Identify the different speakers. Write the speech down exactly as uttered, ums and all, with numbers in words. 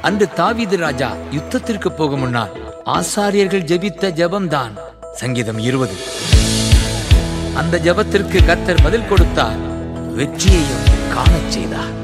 Speaker 1: அன்று தாவீது ராஜா யுத்தத்திற்கு போகும் முன்னால் ஆசாரியர்கள் ஜெபித்த ஜெபம்தான் சங்கீதம் இருபது. அந்த ஜெபத்திற்கு கர்த்தர் பதில் கொடுத்தார், வெற்றியையும் காணச் செய்தார்.